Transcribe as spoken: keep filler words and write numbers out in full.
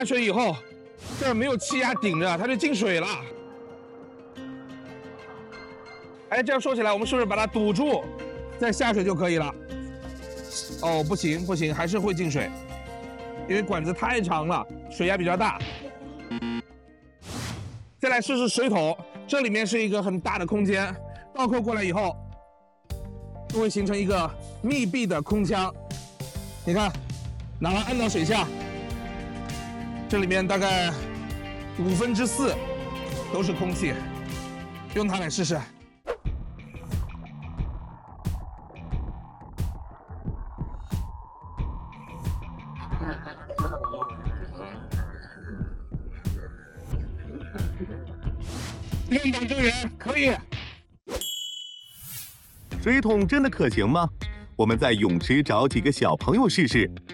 下水以后，这儿没有气压顶着，它就进水了。哎，这样说起来，我们是不是把它堵住，再下水就可以了？哦，不行不行，还是会进水，因为管子太长了，水压比较大。再来试试水桶，这里面是一个很大的空间，倒扣过来以后，就会形成一个密闭的空腔。你看，拿它按到水下，这里面大概五分之四都是空气，用它来试试。用挡救援可以。 水桶真的可行吗？我们在泳池找几个小朋友试试。